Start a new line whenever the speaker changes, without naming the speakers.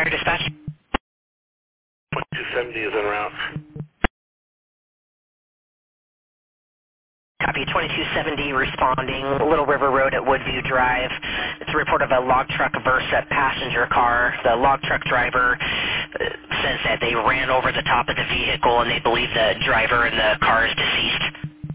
Dispatch.
270 is en route.
Copy 2270 responding, Little River Road at Woodview Drive. It's a report of a log truck Versa passenger car. The log truck driver says that they ran over the top of the vehicle and they believe the driver in the car is deceased.